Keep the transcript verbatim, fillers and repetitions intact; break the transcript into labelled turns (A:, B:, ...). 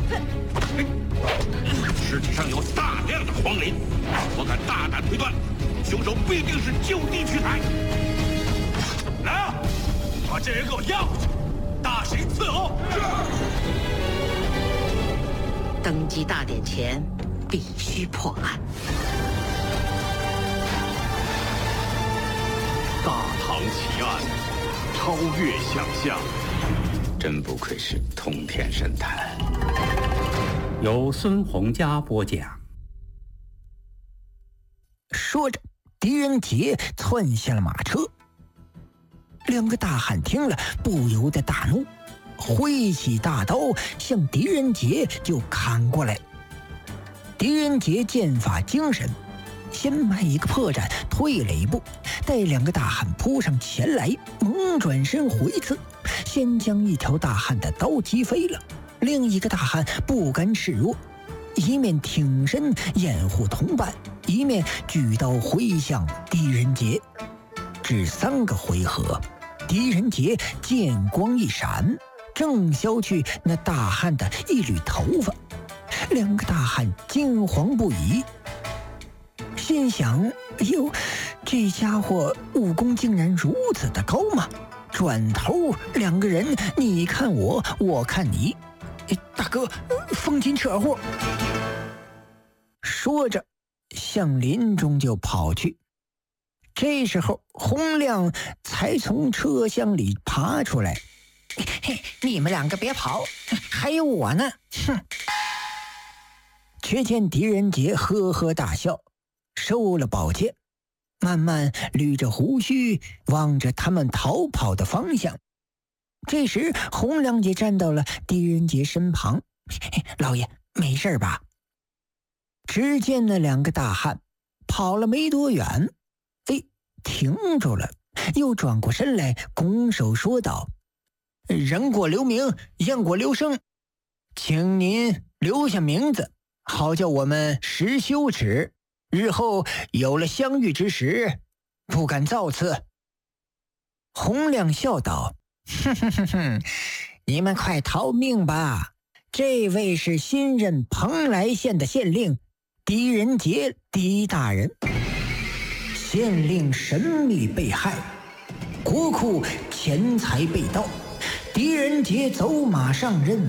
A: 尸体上有大量的黄磷，我敢大胆推断，凶手必定是就地取材。来啊，把这人给我押回去，大刑伺候。
B: 登基大典前，必须破案。
C: 大唐奇案，超越想象。
D: 真不愧是通天神探。
E: 由孙洪佳播讲。
F: 说着，狄仁杰窜下了马车。两个大汉听了，不由得大怒，挥起大刀向狄仁杰就砍过来。狄仁杰剑法精神，先迈一个破绽，退了一步，待两个大汉扑上前来，猛转身回刺，先将一条大汉的刀击飞了。另一个大汉不甘示弱，一面挺身掩护同伴，一面举刀挥向狄仁杰。只三个回合，狄仁杰剑光一闪，正削去那大汉的一缕头发。两个大汉惊惶不已，心想：哟，这家伙武功竟然如此的高吗？转头两个人你看我，我看你，大哥，风紧扯祸。说着向林中就跑去。这时候洪亮才从车厢里爬出来。嘿，你们两个别跑，还有我呢。哼！却见狄仁杰呵呵大笑，收了宝剑，慢慢捋着胡须，望着他们逃跑的方向。这时洪亮也站到了狄仁杰身旁。老爷，没事吧？只见那两个大汉跑了没多远，哎，停住了，又转过身来，拱手说道：人过留名，雁过留声，请您留下名字，好叫我们识羞耻，日后有了相遇之时，不敢造次。洪亮笑道：哼哼哼哼，你们快逃命吧！这位是新任蓬莱县的县令狄仁杰，狄大人。县令神秘被害，国库钱财被盗，狄仁杰走马上任，